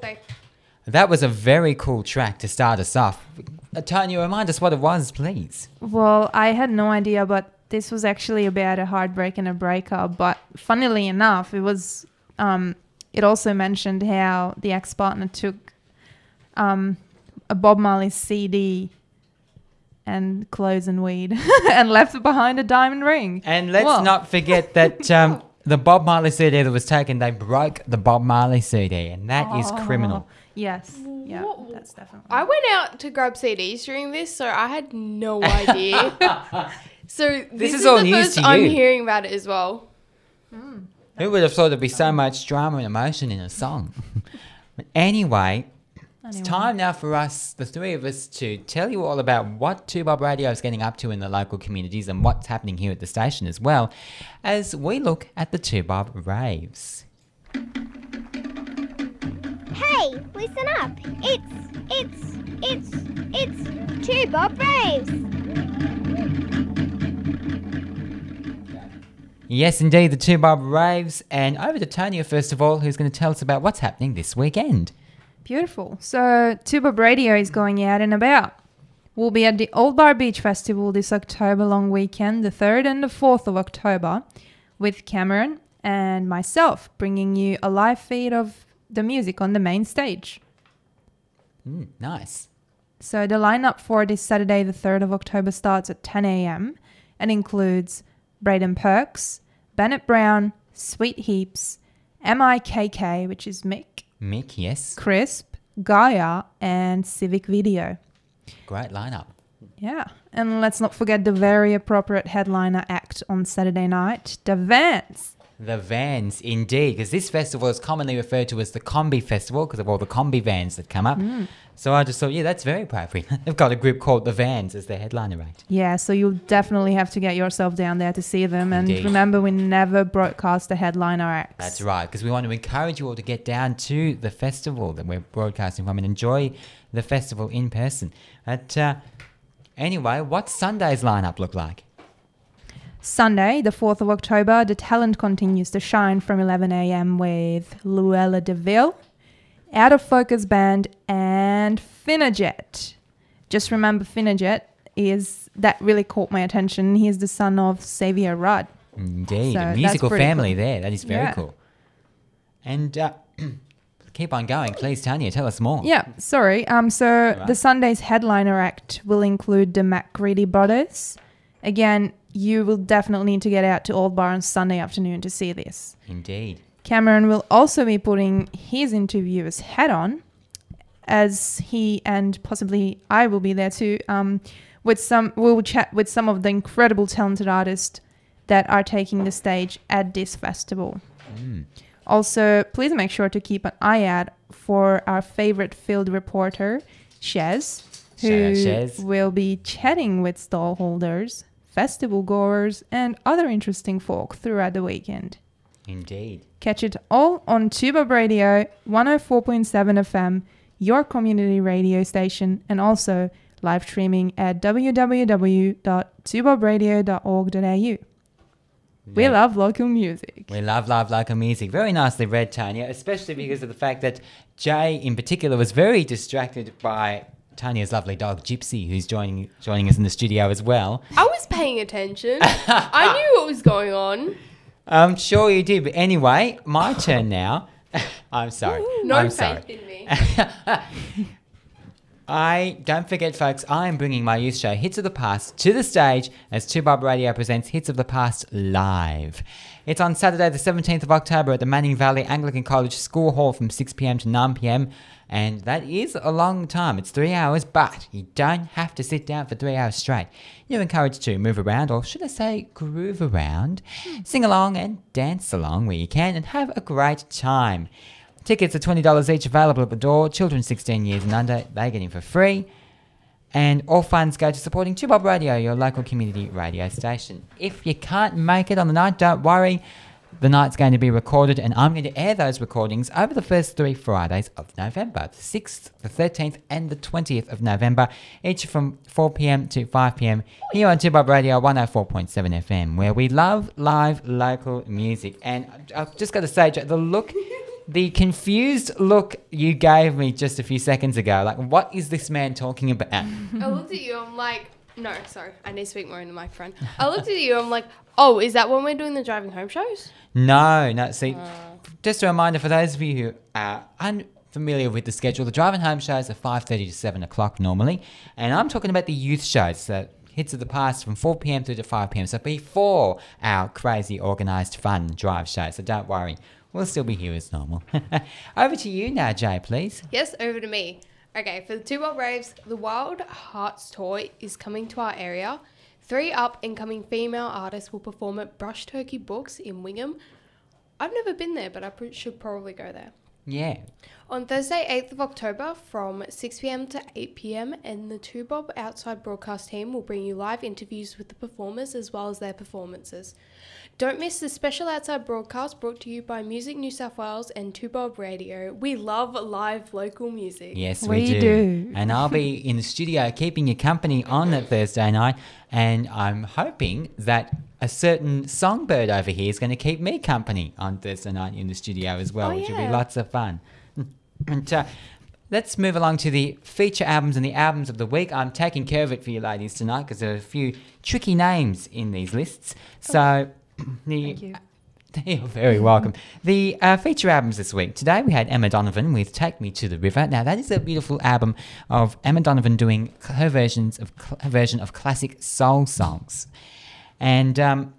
say. That was a very cool track to start us off. Tanya, remind us what it was, please. Well, I had no idea, but this was actually about a heartbreak and a breakup. But funnily enough, it was. It also mentioned how the ex-partner took a Bob Marley CD and clothes and weed and left behind a diamond ring. And let's not forget that the Bob Marley CD that was taken, they broke the Bob Marley CD, and that is criminal. Yes. Yeah, that's definitely. I went out to grab CDs during this, so I had no idea. So this is all the news first to I'm you. hearing about it as well. Who would have thought there'd be so much drama and emotion in a song? But anyway, it's time now for us, the three of us, to tell you all about what 2Bob Radio is getting up to in the local communities and what's happening here at the station as well, as we look at the 2Bob Raves. Hey, listen up. It's 2Bob Raves. Yes, indeed, the 2Bob Raves. And over to Tanya, first of all, who's going to tell us about what's happening this weekend. Beautiful. So 2Bob Radio is going out and about. We'll be at the Old Bar Beach Festival this October long weekend, the 3rd and the 4th of October, with Cameron and myself, bringing you a live feed of the music on the main stage. Nice. So the lineup for this Saturday, the 3rd of October, starts at 10 a.m. and includes Braden Perks, Bennett Brown, Sweet Heaps, MIKK, which is Mick, yes. Crisp, Gaia, and Civic Video. Great lineup. Yeah. And let's not forget the very appropriate headliner act on Saturday night, The Vans. The Vans, indeed, because this festival is commonly referred to as the Combi Festival because of all the Combi vans that come up. So I just thought, yeah, that's very appropriate. They've got a group called The Vans as their headliner act. Yeah, so you'll definitely have to get yourself down there to see them. Indeed. And remember, we never broadcast the headliner acts. That's right, because we want to encourage you all to get down to the festival that we're broadcasting from and enjoy the festival in person. But anyway, what's Sunday's lineup look like? Sunday, the 4th of October, the talent continues to shine from 11 a.m. with Luella DeVille, Out of Focus Band, and Finajet. Just remember, Finajet that really caught my attention. He's the son of Xavier Rudd. Indeed, So a that's musical pretty family cool. there. That is very Yeah. cool. And keep on going, please, Tanya. Tell us more. Yeah, sorry. So the Sunday's headliner act will include the McGreedy Brothers. Again, you will definitely need to get out to Old Bar on Sunday afternoon to see this. Indeed. Cameron will also be putting his interviewer's hat as he and possibly I will be there too. We'll chat with some of the incredible talented artists that are taking the stage at this festival. Also, please make sure to keep an eye out for our favorite field reporter, Shez, Shout out who Shez. will be chatting with stall holders, festival goers, and other interesting folk throughout the weekend. Indeed. Catch it all on 2Bob Radio, 104.7 FM, your community radio station, and also live streaming at www.2bobradio.org.au. We love local music. We love local music. Very nicely read, Tanya, especially because of the fact that Jay in particular was very distracted by Tanya's lovely dog, Gypsy, who's joining us in the studio as well. I was paying attention. I knew what was going on. I'm sure you did. But anyway, my turn now. I'm sorry. No I'm faith sorry. in me. Don't forget, folks, I am bringing my youth show, Hits of the Past, to the stage as 2Bob Radio presents Hits of the Past live. It's on Saturday, the 17th of October at the Manning Valley Anglican College School Hall from 6 p.m. to 9 p.m. And that is a long time. It's 3 hours, but you don't have to sit down for 3 hours straight. You're encouraged to move around, or should I say groove around, sing along and dance along where you can, and have a great time. Tickets are $20 each, available at the door. Children 16 years and under, they get in for free. And all funds go to supporting 2Bob Radio, your local community radio station. If you can't make it on the night, don't worry. The night's going to be recorded, and I'm going to air those recordings over the first 3 Fridays of November, the 6th, the 13th, and the 20th of November, each from 4 p.m. to 5 p.m. here on 2Bob Radio 104.7 FM, where we love live local music. And I've just got to say, the look the confused look you gave me just a few seconds ago, like, what is this man talking about? I looked at you, I'm like, no, sorry, I need to speak more in the microphone. I looked at you, I'm like, oh, is that when we're doing the driving home shows? No, see, just a reminder for those of you who are unfamiliar with the schedule, the driving home shows are 5:30 to 7 o'clock normally, and I'm talking about the youth shows, so hits of the past from 4 p.m. through to 5 p.m, so before our crazy organised fun drive show, so don't worry, we'll still be here as normal. Over to you now, Jay, please. Yes, over to me. Okay, for the 2 Bob Raves, the Wild Hearts tour is coming to our area. 3 up-and-coming female artists will perform at Brush Turkey Books in Wingham. I've never been there, but I should probably go there. Yeah. On Thursday, 8th of October from 6 p.m. to 8 p.m, and the 2 Bob Outside broadcast team will bring you live interviews with the performers as well as their performances. Don't miss the special outside broadcast brought to you by Music New South Wales and 2 Bob Radio. We love live local music. Yes, We we do. And I'll be in the studio keeping you company on that Thursday night. And I'm hoping that a certain songbird over here is going to keep me company on Thursday night in the studio as well, Oh, which will be yeah. lots of fun. And let's move along to the feature albums and the albums of the week. I'm taking care of it for you ladies tonight because there are a few tricky names in these lists. So Thank you. You're very welcome. The feature albums this week. Today we had Emma Donovan with Take Me to the River. Now that is a beautiful album of Emma Donovan doing her version of classic soul songs. And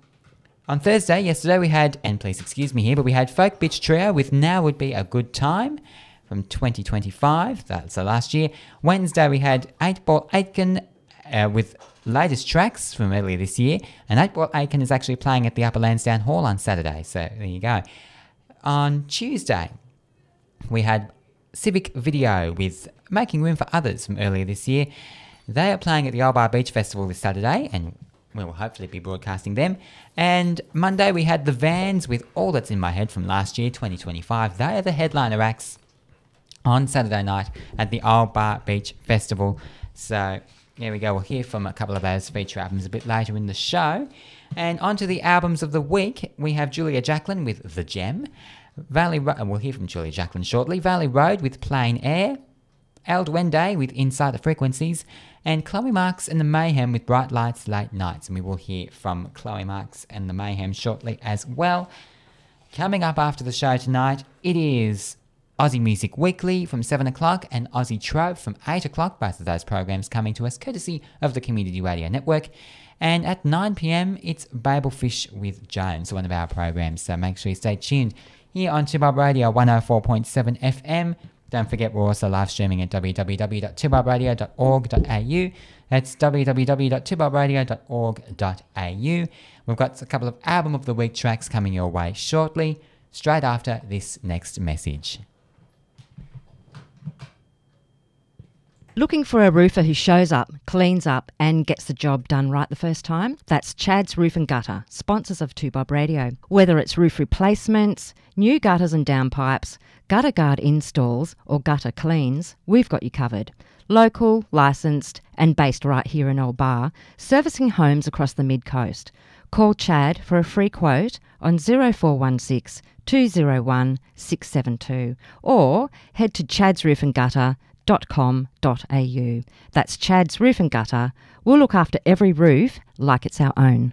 on Thursday, yesterday, we had, and please excuse me here, but we had Folk Bitch Trio with Now Would Be a Good Time from 2025. That's the last year. Wednesday we had 8 Ball Aitken with latest tracks from earlier this year, and 8 Ball Aitken is actually playing at the Upper Lansdowne Hall on Saturday, so there you go. On Tuesday, we had Civic Video with Making Room for Others from earlier this year. They are playing at the Old Bar Beach Festival this Saturday, and we will hopefully be broadcasting them. And Monday, we had The Vans with All That's In My Head from last year, 2025. They are the headliner acts on Saturday night at the Old Bar Beach Festival. So there we go. We'll hear from a couple of those feature albums a bit later in the show. And on to the albums of the week. We have Julia Jacklin with The Gem. We'll hear from Julia Jacklin shortly. Valley Road with Plain Air. El Duende with Inside the Frequencies. And Chloe Marks and the Mayhem with Bright Lights, Late Nights. And we will hear from Chloe Marks and the Mayhem shortly as well. Coming up after the show tonight, it is Aussie Music Weekly from 7 o'clock and Aussie Trove from 8 o'clock. Both of those programs coming to us courtesy of the Community Radio Network. And at 9 p.m, it's Babelfish with Jones, one of our programs. So make sure you stay tuned here on 2Bob Radio 104.7 FM. Don't forget, we're also live streaming at www.2bobradio.org.au. That's www.2bobradio.org.au. We've got a couple of Album of the Week tracks coming your way shortly, straight after this next message. Looking for a roofer who shows up, cleans up and gets the job done right the first time? That's Chad's Roof and Gutter, sponsors of 2Bob Radio. Whether it's roof replacements, new gutters and downpipes, gutter guard installs or gutter cleans, we've got you covered. Local, licensed and based right here in Old Bar, servicing homes across the mid-coast. Call Chad for a free quote on 0416 201 672 or head to chadsroofandgutter.com.au. That's Chad's Roof and Gutter. We'll look after every roof like it's our own.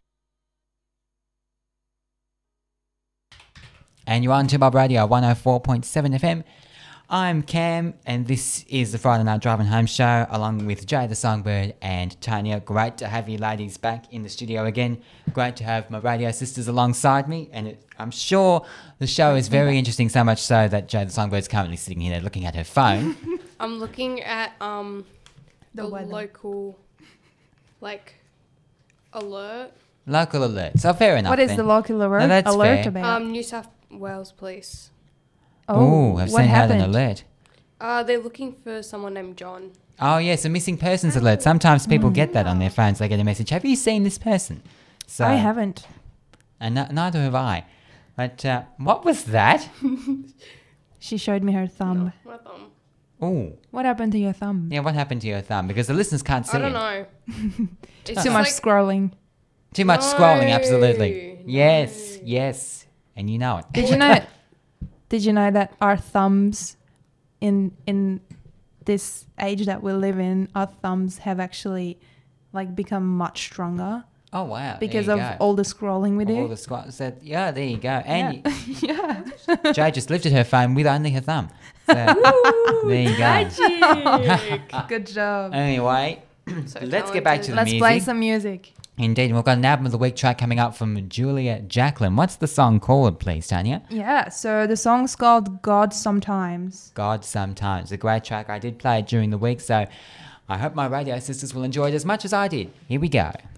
And you're on 2Bob Radio 104.7 FM. I'm Cam, and this is the Friday Night Driving Home Show, along with Jay the Songbird and Tanya. Great to have you ladies back in the studio again. Great to have my radio sisters alongside me, and I'm sure the show is very interesting, so much so that Jay the Songbird's currently sitting here looking at her phone. I'm looking at the weather. local, alert. Local alert. So fair enough. What is then. the local alert, No, that's fair. about? New South Wales Police. Oh, I've what seen had an happened? alert. They're looking for someone named John. Oh, yes, a missing persons alert. Sometimes people get that on their phones. They get a message, have you seen this person? So, I haven't. And neither have I. But what was that? She showed me her thumb. My thumb. Oh, What happened to your thumb? yeah, what happened to your thumb? Because the listeners can't see I don't it. know. It's Too much scrolling. Too much scrolling, absolutely. No. Yes, yes. And you know it. Did you know? Did you know that our thumbs in this age that we live in, our thumbs have actually like become much stronger Oh, wow. because there of you go. all the scrolling we do? All the squats. Yeah, there you go. And Yeah. Jade just lifted her phone with only her thumb. So, there you go. Good job. Anyway, let's get back to the Let's music. play some music. Indeed, we've got an album of the week track coming up from Julia Jacqueline. What's the song called, please, Tanya? Yeah, so the song's called God Sometimes. God Sometimes. A great track. I did play it during the week, so I hope my radio sisters will enjoy it as much as I did. Here we go.